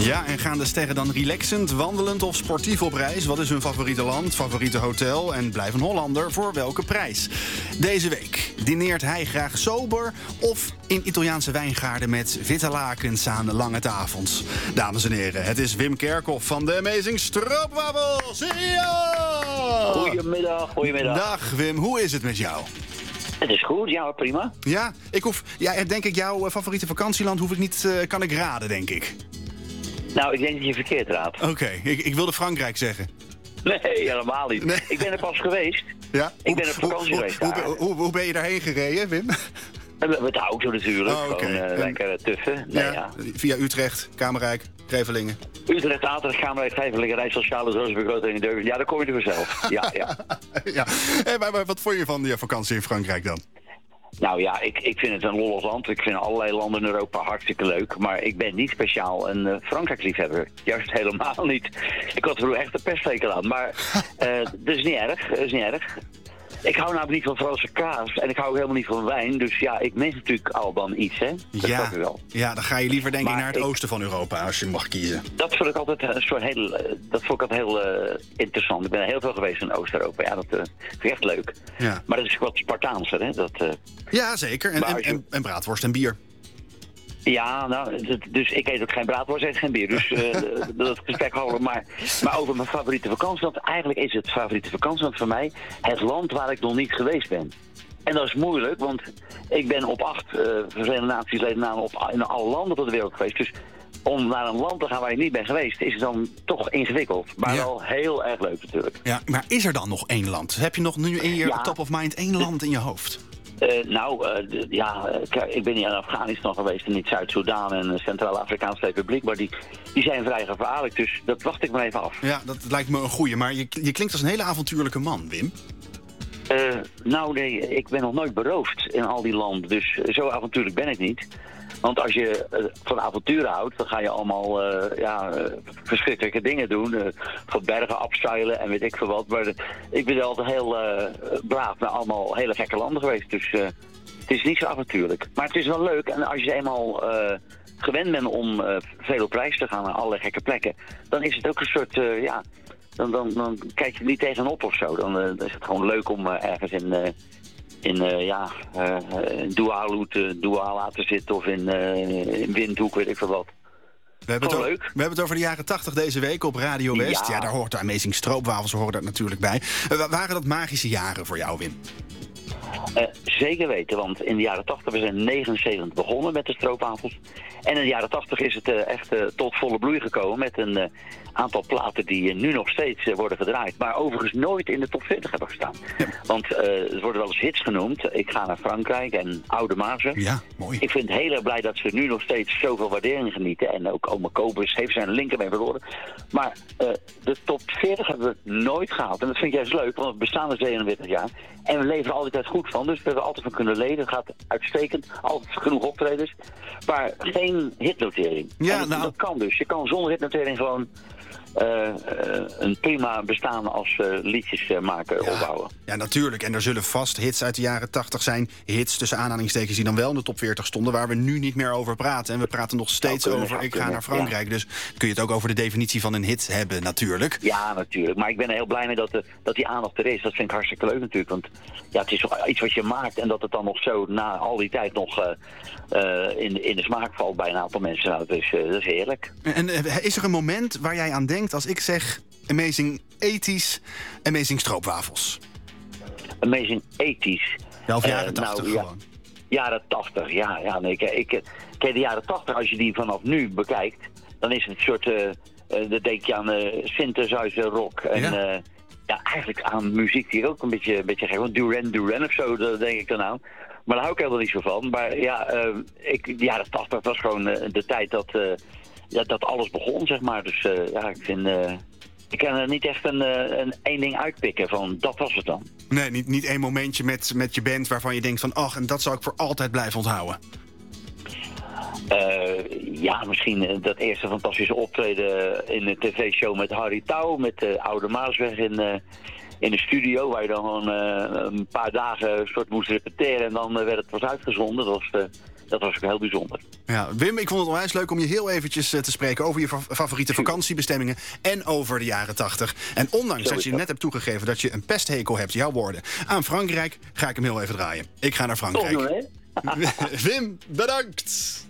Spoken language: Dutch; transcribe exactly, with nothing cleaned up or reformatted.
Ja, en gaan de sterren dan relaxend, wandelend of sportief op reis? Wat is hun favoriete land, favoriete hotel en blijft een Hollander voor welke prijs? Deze week dineert hij graag sober of in Italiaanse wijngaarden met witte lakens aan lange tafels. Dames en heren, het is Wim Kerkhoff van de Amazing Stroopwafels. Ja! Goedemiddag, goedemiddag. Dag Wim, hoe is het met jou? Het is goed, ja, prima. Ja, ik hoef, ja, denk ik, jouw favoriete vakantieland hoef ik niet, uh, kan ik raden, denk ik. Nou, ik denk dat je verkeerd raadt. Oké, okay, ik, ik wilde Frankrijk zeggen. Nee, helemaal niet. Nee. Ik ben er pas geweest. Ja? Ik ben op vakantie hoe, geweest hoe, daar. Hoe, hoe, hoe ben je daarheen gereden, Wim? Met de auto natuurlijk, oh, okay. Gewoon uh, lekker tuffen. Nee, ja, ja. Via Utrecht, Kamerrijk, Grevelingen. Utrecht, Atrecht, Kamerrijk, Grevelingen, Rijssel, Sjalen, Rozenbeek, in Deuven. Ja, daar kom je er vanzelf. Ja, ja. ja. Hey, maar, maar wat vond je van die vakantie in Frankrijk dan? Nou ja, ik, ik vind het een lollig land. Ik vind allerlei landen in Europa hartstikke leuk. Maar ik ben niet speciaal een uh, Frankrijk-liefhebber. Juist helemaal niet. Ik had er vroeger echt een peststekel aan. Maar uh, dat is niet erg. Dat is niet erg. Ik hou namelijk niet van Franse kaas. En ik hou ook helemaal niet van wijn. Dus ja, ik mis natuurlijk al dan iets, hè. Dat ja, wel. Ja, dan ga je liever denk ik naar het ik, oosten van Europa als je mag kiezen. Dat vond ik altijd een soort heel, dat vond ik altijd heel uh, interessant. Ik ben heel veel geweest in Oost-Europa. Ja, dat uh, vind ik echt leuk. Ja. Maar dat is wat Spartaanser, hè. Dat, uh, ja, zeker. En, en, je... en, en braadworst en bier. Ja, nou, dus ik eet ook geen braadworst, eet geen bier. Dus uh, dat gesprek houden. Maar, maar over mijn favoriete vakantieland. Eigenlijk is het favoriete vakantieland voor mij het land waar ik nog niet geweest ben. En dat is moeilijk, want ik ben op acht uh, Verenigde Naties leden op in alle landen van de wereld geweest. Dus om naar een land te gaan waar je niet bent geweest, is het dan toch ingewikkeld. Maar ja. wel heel erg leuk natuurlijk. Ja, maar is er dan nog één land? Heb je nog nu in je ja. top of mind één land in je hoofd? Uh, nou, uh, de, ja, uh, ik ben hier in Afghanistan geweest en niet Zuid-Soedan en Centraal-Afrikaanse Republiek, maar die, die zijn vrij gevaarlijk, dus dat wacht ik maar even af. Ja, dat lijkt me een goeie, maar je, je klinkt als een hele avontuurlijke man, Wim. Uh, nou nee, ik ben nog nooit beroofd in al die landen, dus zo avontuurlijk ben ik niet. Want als je uh, van avonturen houdt, dan ga je allemaal uh, ja, uh, verschrikkelijke dingen doen. Uh, van bergen afsteilen en weet ik veel wat. Maar uh, ik ben altijd heel uh, braaf naar allemaal hele gekke landen geweest. Dus uh, het is niet zo avontuurlijk. Maar het is wel leuk. En als je eenmaal uh, gewend bent om uh, veel op reis te gaan naar allerlei gekke plekken, dan is het ook een soort, uh, ja, dan, dan, dan kijk je er niet tegenop of zo. Dan, uh, dan is het gewoon leuk om uh, ergens in... Uh, in, uh, ja, uh, in Douala uh, laten zitten of in, uh, in Windhoek, weet ik veel wat. We hebben, het over, we hebben het over de jaren tachtig deze week op Radio West. Ja, ja daar hoort de Amazing Stroopwafels horen daar natuurlijk bij. Uh, waren dat magische jaren voor jou, Wim? Uh, zeker weten, want in de jaren tachtig, we zijn in negenenzeventig begonnen met de stroopwafels. En in de jaren tachtig is het uh, echt uh, tot volle bloei gekomen met een uh, aantal platen die uh, nu nog steeds uh, worden gedraaid. Maar overigens nooit in de top veertig hebben gestaan. Ja. Want uh, het worden wel eens hits genoemd. Ik ga naar Frankrijk en Oude Mazen. Ja, mooi. Ik vind het heel erg blij dat ze nu nog steeds zoveel waardering genieten. En ook Oma Kobus heeft zijn linker mee verloren. Maar uh, de top veertig hebben we nooit gehaald. En dat vind ik juist leuk, want we bestaan er zevenenveertig jaar. En we leveren altijd goed van, dus we hebben er altijd van kunnen leden. Het gaat uitstekend, altijd genoeg optredens. Maar geen hitnotering. Ja, dat, nou... dat kan dus. Je kan zonder hitnotering gewoon uh, uh, een prima bestaan als uh, liedjes uh, maken ja. opbouwen. Ja, natuurlijk. En er zullen vast hits uit de jaren tachtig zijn. Hits tussen aanhalingstekens die dan wel in de top veertig stonden, waar we nu niet meer over praten. En we praten nog steeds nou, over ik ga naar Frankrijk. Ja. Dus kun je het ook over de definitie van een hit hebben natuurlijk. Ja, natuurlijk. Maar ik ben er heel blij mee dat, de, dat die aandacht er is. Dat vind ik hartstikke leuk natuurlijk. Want ja, het is iets wat je maakt en dat het dan nog zo na al die tijd nog uh, uh, in, in de smaak valt bij een aantal mensen. Nou, dus, uh, dat is heerlijk. En uh, is er een moment waar jij aan denkt als ik zeg Amazing tachtig, Amazing Stroopwafels? Amazing tachtig. Ja, of jaren tachtig uh, nou, gewoon. Ja, jaren tachtig, ja. ja nee, ik, ik, kijk, de jaren tachtig, als je die vanaf nu bekijkt, dan is het een soort, uh, uh, dat denk je aan uh, synthesizer rock. En ja. Uh, ja, eigenlijk aan muziek die ook een beetje, een beetje gek. Want Duran Duran of zo, daar denk ik dan aan. Maar daar hou ik helemaal niet zo van. Maar ja, uh, ik, de jaren tachtig was gewoon uh, de tijd dat, uh, ja, dat alles begon, zeg maar. Dus uh, ja, ik vind... Uh, ik kan er niet echt een, een één ding uitpikken van, dat was het dan. Nee, niet, niet één momentje met, met je band waarvan je denkt van, ach, en dat zal ik voor altijd blijven onthouden. Uh, ja, misschien dat eerste fantastische optreden in de tv-show met Harry Touw, met de Oude Maasweg in, uh, in de studio, waar je dan gewoon uh, een paar dagen soort moest repeteren en dan uh, werd het pas uitgezonden. Dat was de dat was ook heel bijzonder. Ja, Wim, ik vond het onwijs leuk om je heel eventjes te spreken over je favoriete vakantiebestemmingen en over de jaren tachtig. En ondanks Zo dat je dat. net hebt toegegeven dat je een pesthekel hebt, jouw woorden, aan Frankrijk, ga ik hem heel even draaien. Ik ga naar Frankrijk. Toch, Wim, bedankt!